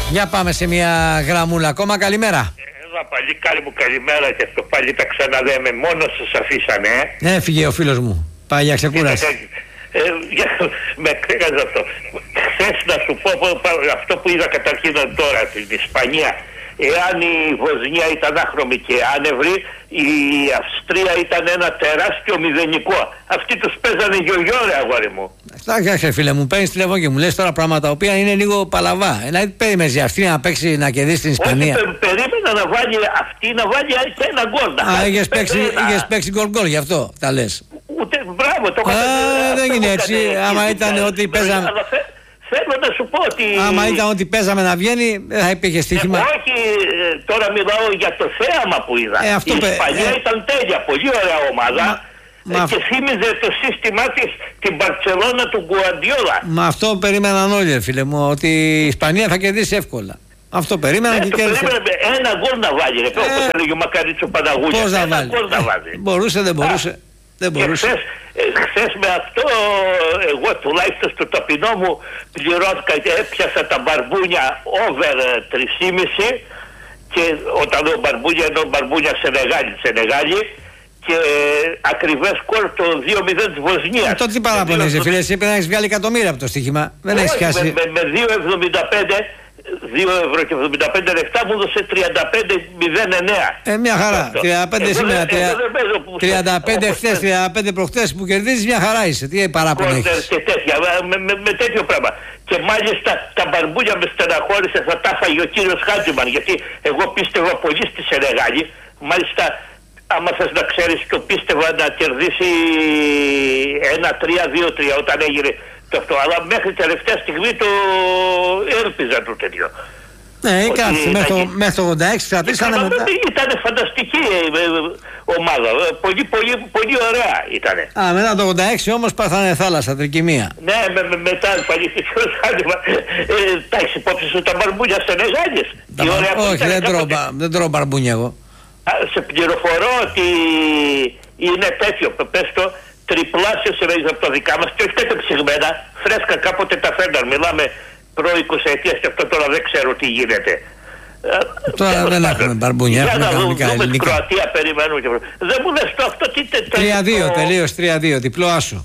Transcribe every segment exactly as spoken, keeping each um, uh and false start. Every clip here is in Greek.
Για πάμε σε μια γραμμούλα ακόμα. Καλημέρα. Έλα παλικάρι μου, καλημέρα και αυτό πάλι τα ξαναδέμε. Μόνο σας αφήσανε, ε. Έφυγε ο φίλος μου. Πάει για ξεκούραση. Ε, για, με κρύγαζε αυτό. Χθες να σου πω αυτό που είδα καταρχήν τώρα στην Ισπανία. Εάν η Βοσνία ήταν άχρωμη και άνευρη, η Αυστρία ήταν ένα τεράστιο μηδενικό. Αυτοί τους παίζανε γιογιό, ρε αγόρι μου. Εντάξει, φίλε μου, παίρνεις τηλέφωνο και μου λες τώρα πράγματα τα οποία είναι λίγο παλαβά. Δηλαδή, περίμενες η Αυστρία να παίξει, να κερδίσει την Ισπανία? Όχι, περίμενα να βάλει αυτή, να βάλει και ένα γκολ. Α, είχες παίξει, παίξει γκολ-γκολ, γι' αυτό τα λες. Ούτε, μπράβο, το έκανα. Δεν είναι έτσι. Άμα ήταν ότι παίζαμε. Θέλω να σου πω ότι... Άμα ήταν ότι παίζαμε να βγαίνει, δεν θα υπήρχε στοίχημα. Ε, όχι, τώρα μιλάω για το θέαμα που είδα. Ε, αυτό η παι... Ισπανία ε... ήταν τέλεια, πολύ ωραία ομάδα. Μα... Και θύμιζε το σύστημά της την Μπαρτσελώνα του Γκουαρντιόλα. Μα αυτό περίμεναν όλοι, φίλε μου, ότι η Ισπανία θα κερδίσει εύκολα. Αυτό περίμεναν ε, και κέρδισε. Ένα γκολ να βάλει, ρε, ε... όπως έλεγε ο Μακαρίτσο Παναγούλια. Πώς να βάλει. Να βάλει. Μπορούσε, δεν μπορούσε. Α. Δεν μπορούσε. Και χθες, χθες με αυτό εγώ τουλάχιστον στο ταπεινό μου πληρώθηκα και έπιασα τα μπαρμπούνια over τρία κόμμα πέντε και όταν λέω μπαρμπούνια εννοώ μπαρμπούνια Σενεγάλη, Σενεγάλη και ακριβές σκορ το δύο μηδέν της Βοσνίας. Ε, τότε τι παραπονείς δύο... φίλε, εσύ πρέπει να έχεις βγάλει εκατομμύρια από το στοίχημα. Δεν έχεις χάσει. Με, με, με δύο εβδομήντα πέντε δύο ευρώ και εβδομήντα πέντε λεπτά μου έδωσε τριάντα πέντε μηδέν εννέα. Ε, μια χαρά. τριάντα πέντε σήμερα, τριάντα πέντε χθες, τριάντα πέντε προχθές που κερδίζεις, μια χαρά είσαι. Τι παράπονο έχεις? Και τέτοια, με, με, με τέτοιο πράγμα. Και μάλιστα τα μπαρμπούλια με στεναχώρησε, θα τα φάγει ο κύριος Χάτζημαν, γιατί εγώ πίστευα πολύ στη Σενεγάλη. Μάλιστα, άμα θες να ξέρεις, το πίστευα να κερδίσει ένα τρία δύο τρία όταν έγινε το αυτό, αλλά μέχρι τελευταία στιγμή το έλπιζα το τέτοιο. Ναι, κάτσε, μέχρι το ογδόντα έξι κρατήσανε μετά. Ήταν φανταστική ομάδα, πολύ πολύ πολύ ωραία ήτανε. Α, μετά το ογδόντα έξι όμως πάθανε θάλασσα, τρικυμία. Ναι, με, με, μετά παλιθικός άντιμα, τα έχεις υπόψη σου τα μπαρμπούνια Σενεγάλης. Όχι, δεν τρώω, δεν τρώω μπαρμπούνια εγώ. Σε πληροφορώ ότι είναι τέτοιο, πες το, τριπλάσιο σε από τα δικά μας και όχι τέτοιο ψυγμένα, φρέσκα κάποτε τα φέρναν. Μιλάμε προ είκοσι ετίας και αυτό τώρα δεν ξέρω τι γίνεται. Τώρα δεν έχουμε μπαρμπούνια, έχουμε κανονικά ελληνικά. Δούμε την Κροατία, περιμένουμε και... Δεν μου λες το αυτό τι... τρία δύο, τελείως τρία δύο, διπλό άσο.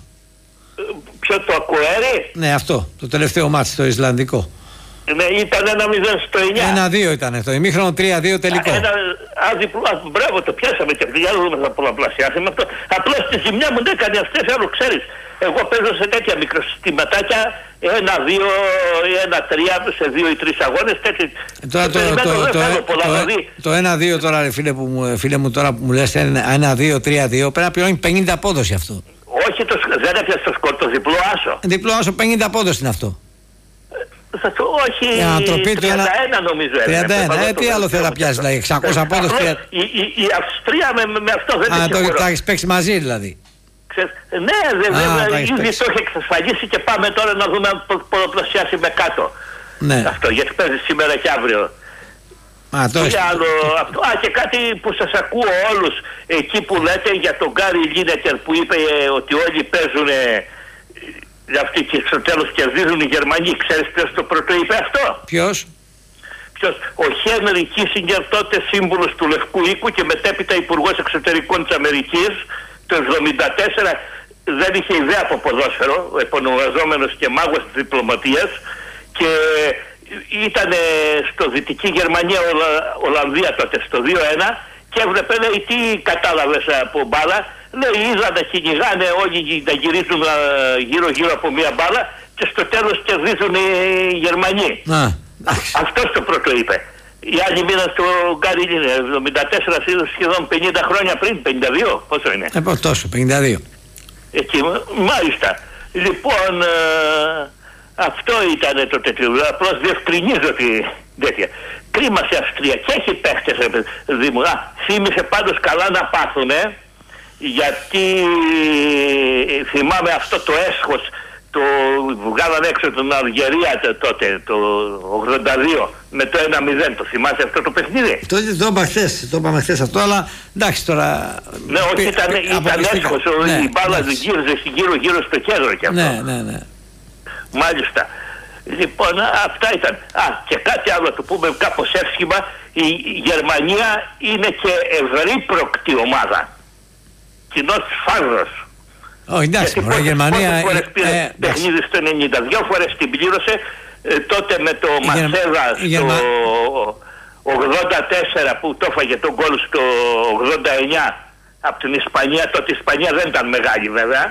Ποιο το Ακουέρι? Ναι, αυτό, το τελευταίο μάτς, το Ισλανδικό. Ναι, ήταν ένα μηδέν στο εννιά. ένα δύο ήταν το ημίχρονο, τρία δύο τελικό. Ένα, α, διπλό, α, μπράβο, το πιάσαμε και για να δούμε θα πολλαπλασιάσουμε αυτό. Απλώς τη ζημιά μου δεν έκανε αυτές, άλλο ξέρεις. Εγώ παίζω σε τέτοια μικροσυστηματάκια, ένα δύο, ένα τρία, σε δύο ή τρεις αγώνες, τέτοιοι. Ε, τώρα το, το, το, το, πολλά, το, δηλαδή. το ένα δύο τώρα, ρε, φίλε, που μου, φίλε μου, τώρα που μου λες ένα δύο τρία δύο, πρέπει να πληρώνει πενήντα απόδοση αυτό. Όχι, το, δεν έπιασε το σκορ, το διπλό άσο. Διπλό άσο, πενήντα απόδοση είναι αυτό. Θα σου, όχι, τριάντα ένα νομίζω. τριάντα ένα, ε, τι άλλο θέλει να πιάσει, δηλαδή, εξακόσια απόδοση. Η, η, η Αυστρία με, με αυτό δεν είναι. Α, το τα έχεις παίξει μαζί δηλαδή. Ξέρεις, ναι, βέβαια, ήδη το έχει εξασφαλίσει και πάμε τώρα να δούμε αν πολλαπλασιάσει με κάτω. Ναι. Αυτό, γιατί παίζει σήμερα και αύριο. Α, το και άλλο, αυτό. Α, και κάτι που σας ακούω όλους εκεί που λέτε για τον Γκάρι Λίνεκερ που είπε ε, ότι όλοι παίζουν αυτοί και στο τέλος κερδίζουν οι Γερμανοί. Ξέρεις ποιος το πρώτο είπε αυτό? Ποιος? Ποιος? Ο Χένρι Κίσινγκερ, τότε σύμβουλος του Λευκού Οίκου και μετέπειτα υπουργός εξωτερικών της Αμερικής το εβδομήντα τέσσερα. Δεν είχε ιδέα από ποδόσφαιρο, επωνομαζόμενος και μάγος της διπλωματίας, και ήταν στο Δυτική Γερμανία, Ολα, Ολλανδία τότε, στο δύο ένα, και έβλεπε, λέει, τι κατάλαβες από μπάλα? Λέει, είδα να κυνηγάνε όλοι να γυρίζουν γύρω γύρω από μια μπάλα και στο τέλος κερδίζουν οι Γερμανοί. Αυτός το πρώτο είπε. Οι άλλοι μείναν στο Γκάρι Λίνεκερ, εβδομήντα τέσσερα, σχεδόν πενήντα χρόνια πριν, πενήντα δύο, πόσο είναι? Ε, πώς τόσο, πενήντα δύο. Εκεί, μάλιστα. Λοιπόν, ε, αυτό ήταν το τέτοιο. Απλώς διευκρινίζω τη τέτοια. Κρίμα σε Αυστρία και έχει παίχτες, Δήμου. Α, θύμισε πάντως καλά να πάθουνε, γιατί θυμάμαι αυτό το έσχος, το βγάλανε έξω την Αλγερία τότε, το ογδόντα δύο, με το ένα μηδέν. Το θυμάσαι αυτό το παιχνίδι? Το, το είπα χθες, το είπαμε χθες αυτό, αλλά εντάξει τώρα... Ναι, όχι, πι, ήταν, πι, ήταν έσχος, ναι, η μπάλα γύριζε γύρω γύρω στο κέντρο και αυτό. Ναι, ναι, ναι. Μάλιστα. Λοιπόν, αυτά ήταν. Α, και κάτι άλλο το πούμε κάπως εύσχημα. Η Γερμανία είναι και ευρύπροκτη ομάδα. Κοινός φάρδος. Όχι, εντάξει, η Γερμανία... Πόσες φορές πήρε ε, παιχνίδι στο ενενήντα, δύο φορές την πλήρωσε, ε, τότε με το Μαρσέλα στο Γερμα... ογδόντα τέσσερα που το έφαγε τον γκολ στο ογδόντα εννιά από την Ισπανία. Τότε η Ισπανία δεν ήταν μεγάλη βέβαια.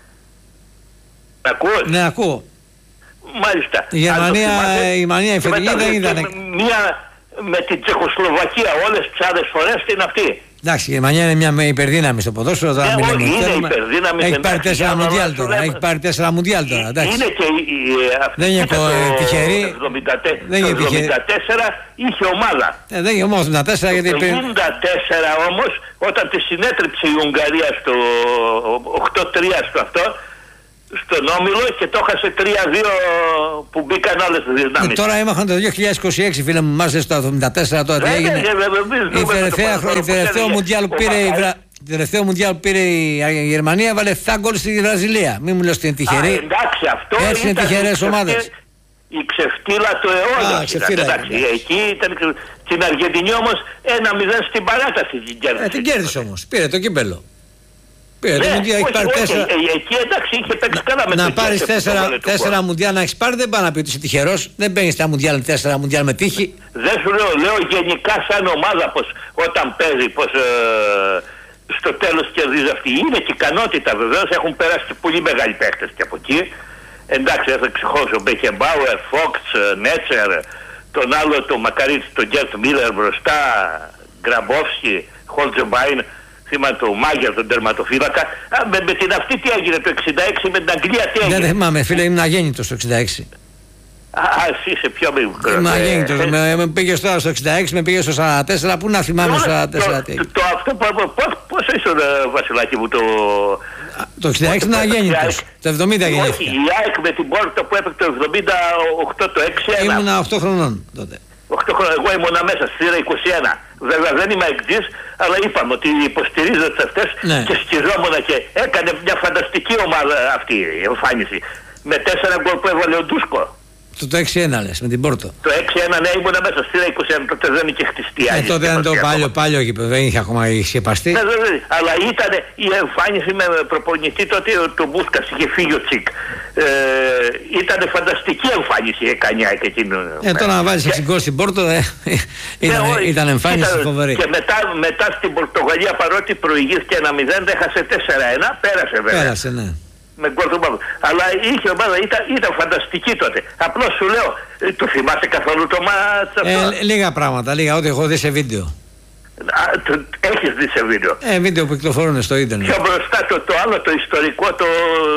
Ακούς? Ναι, ακούω. Μάλιστα. Η Γερμανία, η Γερμανία η φετινή δεν ήταν... Μία με την Τσεχοσλοβακία όλες τις άλλες φορές την αυτή. Εντάξει, η Γερμανία είναι μια υπερδύναμη στο ποδόσφαιρο. Ναι, όχι, είναι υπερδύναμη. Έχει πάρει τέσσερα μουντιάλ τώρα. Έχει πάρει τέσσερα μουντιάλ τώρα. Είναι και δεν είναι τυχερή. Το εβδομήντα τέσσερα είχε ομάδα. Ε, δεν είχε ομάδα εβδομήντα τέσσερα γιατί. Το εβδομήντα τέσσερα όμως, όταν τη συνέτριψε η Ουγγαρία στο οκτώ τρία στο αυτό, στον Όμιλο και το έχασε τρία δύο που μπήκαν άλλες δυνάμεις. Ε, τώρα έμαχαν το δύο χιλιάδες είκοσι έξι, φίλε μου, μάζε το εβδομήντα τέσσερα τώρα τι έγινε. Η τελευταίο μουντιάλ που πήρε η Βρα... τελευταίο μουντιάλ που πήρε η Γερμανία έβαλε επτά γκολ στη Βραζιλία. Μην μου λες ότι είναι τυχερή. Α, εντάξει, αυτό έτσι είναι τυχερές ομάδες. Η ξεφτύλα του αιώνα. Εκεί ήταν. Στην Αργεντινή όμως ένα μηδέν στην παράταση την κέρδισε. Ε, την κέρδισε όμως. Πήρε το κύπελο. Πήρε ναι, το μουντιάλ, έχει πάρει τέσσερα. Εκεί εντάξει είχε παίξει καλά με να πάρεις τέσσερα, τέσσερα μουντιάλ να έχεις πάρει δεν πάει να πει ότι είσαι τυχερός. Δεν παίρνεις τα μουντιάλ τέσσερα μουντιάλ με τύχη. Δεν σου λέω, λέω γενικά σαν ομάδα πως όταν παίζει πως ε, στο τέλος κερδίζει αυτή. Είναι και ικανότητα βεβαίως, έχουν περάσει πολύ μεγάλοι παίκτες και από εκεί. Εντάξει, θα ξεχώσω Μπέκεμπάουερ, Φόξ, Νέτσερ, τον άλλο το Μακαρίτσι, τον Γκέρτ Μίλλερ μπροστά, Γκραμπόφσκι, Χολτζεμπάιν. Θυμάμαι το Μάγερ, τον τερματοφύλακα. Α, με, με την αυτή τι έγινε το εξήντα έξι, με την Αγγλία τι έγινε. Δεν θυμάμαι, φίλε, ήμουν αγέννητος το εξήντα έξι. Α, εσύ είσαι πιο μικρό. Ήμουν αγέννητος. Ε, με, με πήγες τώρα στο εξήντα έξι, με πήγες στο σαράντα τέσσερα. Πού να θυμάμαι στο σαράντα τέσσερα τι έγινε. Το, το, αυτό πώς ήσουν, Βασιλάκη μου, το... Το εξήντα έξι ήμουν αγέννητος. Το εβδομήντα γεννήθηκα. Όχι, η ΑΕΚ με την Πόρτο που έπαιξε το εβδομήντα οκτώ το έξι ένα. Ήμουνα οκτώ χρονών τότε. οκτώ χρόνια, εγώ ήμουνα μέσα στη θύρα είκοσι ένα. Βέβαια δεν είμαι εκτής, αλλά είπαμε ότι υποστηρίζω τις αυτές ναι. Και σκιζόμουν και έκανε μια φανταστική ομάδα αυτή η εμφάνιση. Με τέσσερα γκολ που έβαλε ο Ντούσκο. Το, το έξι ένα λες, με την Πόρτο. Το έξι ένα ναι, ήμουνα μέσα στη θύρα είκοσι ένα, τότε δεν είχε χτιστεί. Ε, τότε ήταν το πάλιο, πάλιο γήπεδο, δεν είχε ακόμα σκεπαστεί. Ναι, ναι, αλλά ήταν η εμφάνιση με προπονητή τότε, το Μπούσκας είχε φύγει ο Τσικ. Ε, ήταν φανταστική εμφάνιση η Κανιά και εκείνο. Ε, τώρα να βάζεις εξ γκολ στην Πόρτο, ε, ήταν, ναι, ήταν εμφάνιση ήταν, φοβερή. Και μετά, μετά στην Πορτογαλία, παρότι προηγήθηκε ένα μηδέν, έχασε τέσσερα ένα, πέρασε βέβαια. Πέρασε, ναι. Με γκολ του Μπάμπου. Αλλά είχε ομάδα, ήταν, ήταν φανταστική τότε. Απλώς σου λέω, το θυμάσαι καθόλου το μάτς αυτό? Ε, λίγα πράγματα, λίγα, ό,τι έχω δει σε βίντεο. Α, το, έχεις δει σε βίντεο? Ε, βίντεο που κυκλοφορούν στο ίντερνετ. Πιο μπροστά το, το άλλο, το ιστορικό, το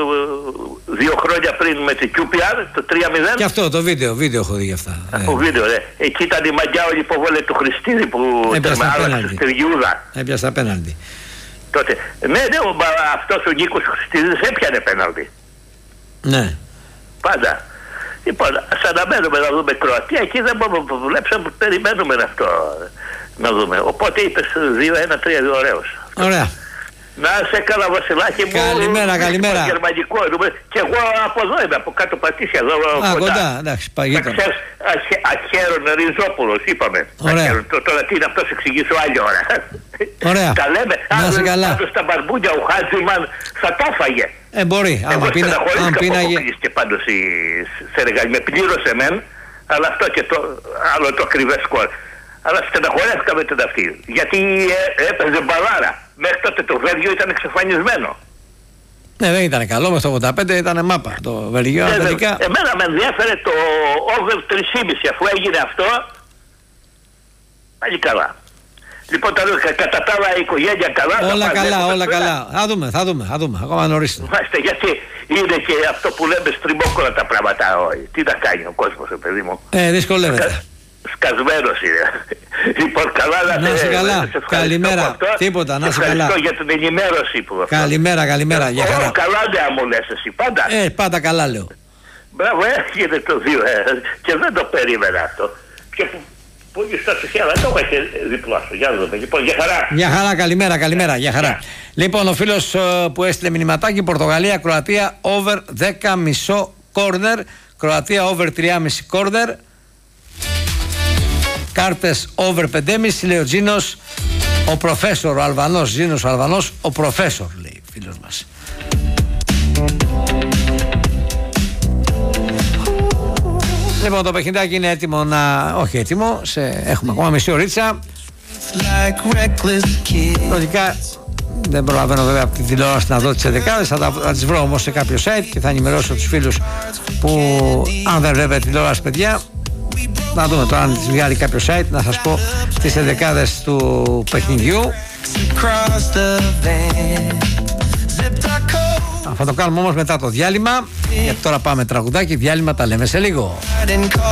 δύο χρόνια πριν με την κιου πι αρ, το τρία μηδέν. Και αυτό, το βίντεο, βίντεο έχω δει γι' αυτά. Από ε. βίντεο, ναι. Εκεί ήταν η μαγιά όλη υποβολή του Χριστίδη που άλλαξε στη Γιούδα. Έπιασε απέναντι. Τότε, ναι, ναι, αυτός ο Νίκος Χριστίδης έπιανε πέναλτι. Ναι. Πάντα. Λοιπόν, σαν να μένουμε να δούμε Κροατία, εκεί δεν μπορούμε να δουλέψουμε, περιμένουμε αυτό να δούμε. Οπότε είπες δύο ένα τρία δύο, ωραίος. Ωραία. Να σε καλά, Βασιλάκη μου. Καλημέρα, καλημέρα. Γερμανικό, και εγώ από εδώ είμαι, από κάτω Πατήσια εδώ. Α, κοντά, κοντά εντάξει, παγίτο. Αχέρον Ριζόπουλος, είπαμε. Ωραία. Τώρα τι είναι αυτός, εξηγήσω άλλη ώρα. Ωραία. Τα λέμε. Να είσαι καλά. Πάντως στα μπαρμπούνια ο Χάτζιμαν θα τα έφαγε. Ε, μπορεί. Εγώ στεναχωρήθηκα που και πάντως η Σενεγάλη. Με πλήρωσε μεν, αλλά αυτό και το άλλο το ακριβές σκορ. Αλλά στεναχωρέθηκα με την αυτή. Γιατί έπαιζε μπαλάρα. Μέχρι τότε το Βέλγιο ήταν εξαφανισμένο. Ναι, δεν ήταν καλό. Με το ογδόντα πέντε ήταν μάπα. Το Βέλγιο ναι, τελικά. Εμένα με ενδιαφέρε το over τρία κόμμα πέντε αφού έγινε αυτό. Πάλι καλά. Λοιπόν, τα λέω, κατά τα άλλα η οικογένεια καλά. Όλα καλά, όλα καλά. Θα δούμε, θα δούμε, θα δούμε. Ακόμα νωρίς. Μάλιστα, γιατί είναι και αυτό που λέμε στριμόκολα τα πράγματα. Τι να κάνει ο κόσμος, παιδί μου. Ε, δυσκολεύεται. Σκασμένος είναι. Λοιπόν, καλά να είσαι καλά. Καλημέρα. Τίποτα, να είσαι καλά. Ευχαριστώ για την ενημέρωση που αυτό. Καλημέρα, καλημέρα. Για χαρά. Καλά νέα μου λες εσύ, πάντα. Ε, πάντα καλά λέω. Μπράβο, έγινε το δύο. Ε, και δεν το περίμενα αυτό. Και που, που στα στοιχεία δεν το είχε διπλά σου. Για να δούμε. Λοιπόν, για χαρά. Για χαρά, καλημέρα, καλημέρα. Για χαρά. Λοιπόν, ο φίλος uh, που έστειλε μηνυματάκι, Πορτογαλία, Κροατία, over δέκα κόμμα πέντε corner. Κροατία over τρία κόμμα πέντε κόρνερ. Κάρτες over πέντε κόμμα πέντε, λέει ο Τζίνος. Ο προφέσορ, ο Αλβανός, Τζίνος ο Αλβανός, ο προφέσορ, λέει φίλος μας. Λοιπόν, το παιχνιδάκι είναι έτοιμο να... όχι έτοιμο, σε... έχουμε ακόμα μισή ωρίτσα. Λογικά δεν προλαβαίνω βέβαια από την τηλεόραση να δω τις δεκάδες, θα, θα τις βρω όμως σε κάποιο site και θα ενημερώσω τους φίλους που αν δεν βλέπετε τηλεόραση, παιδιά, να δούμε τώρα αν τις βγάλει κάποιο site, να σας πω τις δεκάδες του παιχνιδιού. Θα το κάνουμε όμως μετά το διάλειμμα, γιατί τώρα πάμε τραγουδάκι, διάλειμμα, τα λέμε σε λίγο.